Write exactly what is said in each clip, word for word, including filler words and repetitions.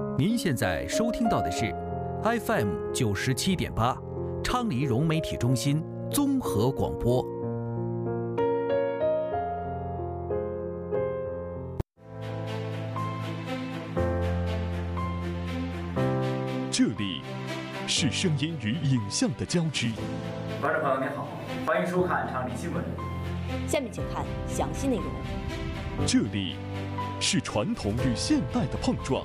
您现在收听到的是 F M 九十七点八，昌黎融媒体中心综合广播。 这里是声音与影像的交织。 观众朋友您好，欢迎收看昌黎新闻。 下面请看详细内容。 这里是传统与现代的碰撞。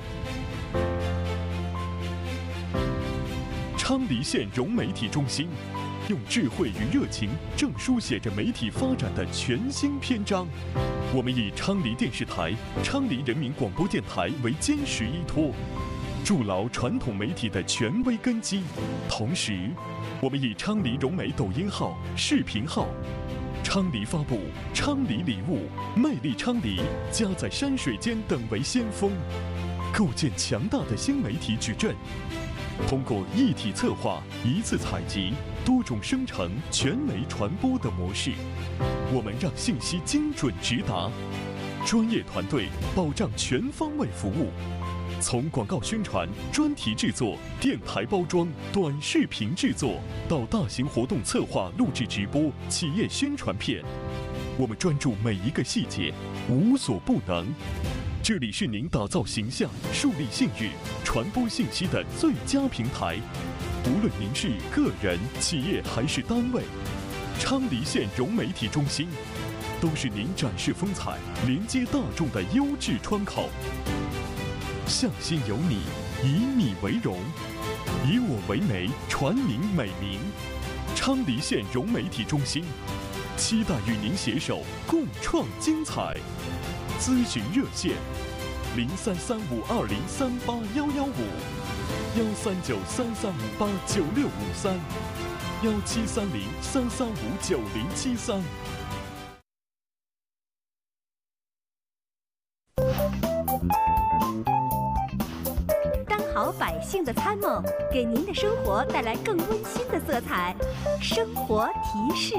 昌黎县融媒体中心用智慧与热情，正书写着媒体发展的全新篇章。我们以昌黎电视台、昌黎人民广播电台为坚实依托，筑牢传统媒体的权威根基。同时，我们以昌黎融媒抖音号、视频号、昌黎发布、昌黎礼物、魅力昌黎、家在山水间等为先锋，构建强大的新媒体矩阵。通过一体策划、一次采集、多种生成、全媒传播的模式，我们让信息精准直达，专业团队保障全方位服务。从广告宣传、专题制作、电台包装、短视频制作，到大型活动策划、录制直播、企业宣传片，我们专注每一个细节，无所不能。这里是您打造形象、树立信誉、传播信息的最佳平台。无论您是个人、企业还是单位，昌黎县融媒体中心都是您展示风采、连接大众的优质窗口。向心有你，以你为荣，以我为媒，传您美名。昌黎县融媒体中心期待与您携手共创精彩。咨询热线：零三三五二零三八幺幺五，幺三九三三五八九六五三，幺七三零三三五九零七三。 当好百姓的参谋，给您的生活带来更温馨的色彩。生活提示。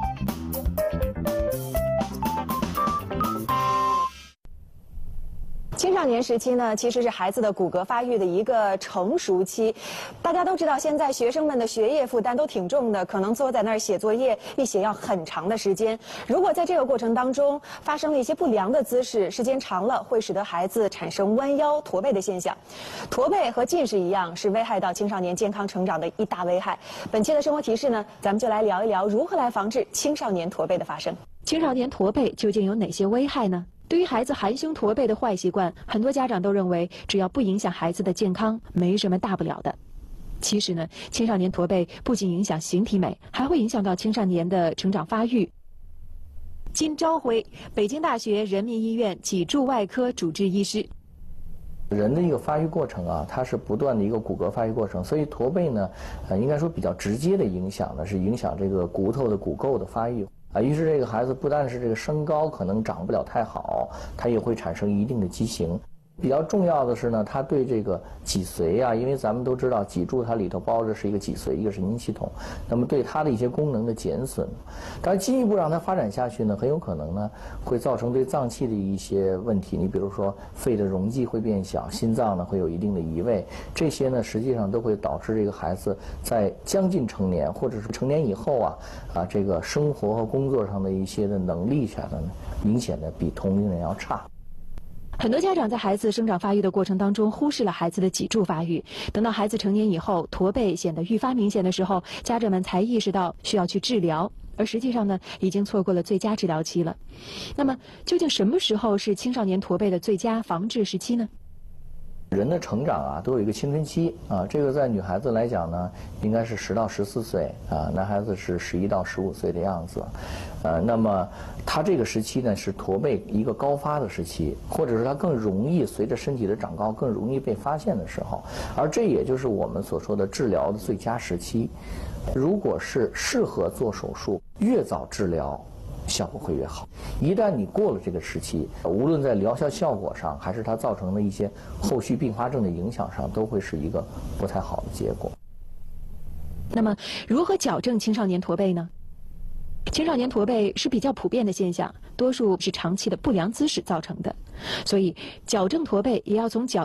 青少年时期呢，其实是孩子的骨骼发育的一个成熟期。大家都知道，现在学生们的学业负担都挺重的，可能坐在那儿写作业，一写要很长的时间。如果在这个过程当中发生了一些不良的姿势，时间长了会使得孩子产生弯腰、驼背的现象。驼背和近视一样，是危害到青少年健康成长的一大危害。本期的生活提示呢，咱们就来聊一聊如何来防治青少年驼背的发生。 青少年驼背究竟有哪些危害呢？对于孩子含胸驼背的坏习惯，很多家长都认为只要不影响孩子的健康，没什么大不了的。其实呢，青少年驼背不仅影响形体美，还会影响到青少年的成长发育。金朝辉，北京大学人民医院脊柱外科主治医师。 人的一个发育过程啊，它是不断的一个骨骼发育过程，所以驼背呢，呃，应该说比较直接的影响呢，是影响这个骨头的骨垢的发育。啊，于是这个孩子不但是这个身高可能长不了太好，他也会产生一定的畸形。比较重要的是呢，他对这个脊髓啊，因为咱们都知道脊柱它里头包着是一个脊髓，一个神经系统，那么对它的一些功能的减损，当然进一步让它发展下去呢，很有可能呢会造成对脏器的一些问题。你比如说肺的容积会变小，心脏呢会有一定的移位，这些呢实际上都会导致这个孩子在将近成年或者是成年以后啊啊这个生活和工作上的一些的能力上呢，明显的比同龄人要差。 很多家长在孩子生长发育的过程当中忽视了孩子的脊柱发育，等到孩子成年以后，驼背显得愈发明显的时候，家长们才意识到需要去治疗，而实际上呢，已经错过了最佳治疗期了。那么，究竟什么时候是青少年驼背的最佳防治时期呢？ 人的成长啊，都有一个青春期啊，这个在女孩子来讲呢，应该是十到十四岁啊，男孩子是十一到十五岁的样子，呃，那么他这个时期呢是驼背一个高发的时期，或者是他更容易随着身体的长高更容易被发现的时候，而这也就是我们所说的治疗的最佳时期。如果是适合做手术，越早治疗效果会越好。一旦你过了这个时期，无论在疗效效果上，还是它造成的一些后续并发症的影响上，都会是一个不太好的结果。 那么，如何矫正青少年驼背呢？青少年驼背是比较普遍的现象，多数是长期的不良姿势造成的，所以矫正驼背也要从矫